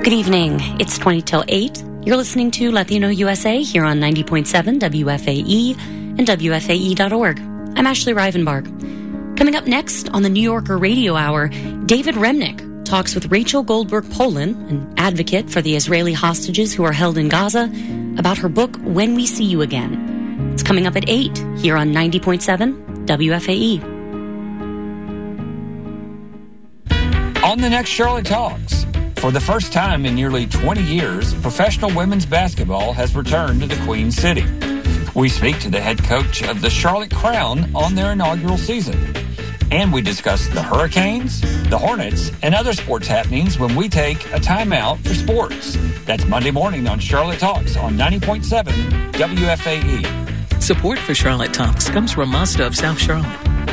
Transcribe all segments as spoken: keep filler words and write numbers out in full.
Good evening. It's twenty till eight. You're listening to Latino U S A here on ninety point seven W F A E and W F A E dot org. I'm Ashley Rivenbark. Coming up next on the New Yorker Radio Hour, David Remnick talks with Rachel Goldberg-Polin, an advocate for the Israeli hostages who are held in Gaza, about her book, When We See You Again. It's coming up at eight here on ninety point seven W F A E. On the next Charlotte Talks, for the first time in nearly twenty years, professional women's basketball has returned to the Queen City. We speak to the head coach of the Charlotte Crown on their inaugural season. And we discuss the Hurricanes, the Hornets, and other sports happenings when we take a timeout for sports. That's Monday morning on Charlotte Talks on ninety point seven W F A E. Support for Charlotte Talks comes from Mazda of South Charlotte.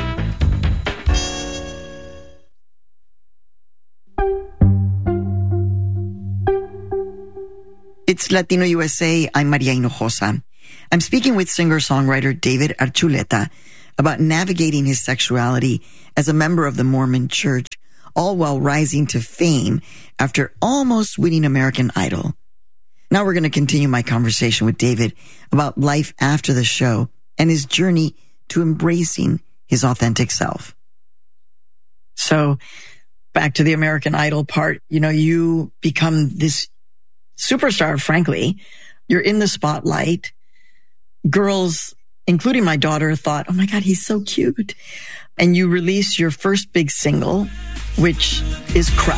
It's Latino U S A. I'm Maria Hinojosa. I'm speaking with singer-songwriter David Archuleta about navigating his sexuality as a member of the Mormon Church, all while rising to fame after almost winning American Idol. Now we're going to continue my conversation with David about life after the show and his journey to embracing his authentic self. So, back to the American Idol part, you know, you become this superstar, frankly. You're in the spotlight. Girls, including my daughter, thought, oh my God, he's so cute. And you release your first big single, which is Crush.